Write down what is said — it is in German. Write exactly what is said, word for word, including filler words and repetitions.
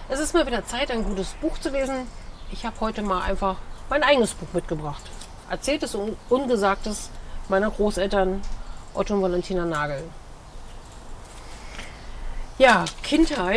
Es ist mal wieder Zeit, ein gutes Buch zu lesen. Ich habe heute mal einfach mein eigenes Buch mitgebracht. Erzähltes und Ungesagtes meiner Großeltern Otto und Valentina Nagel. Ja, Kindheit.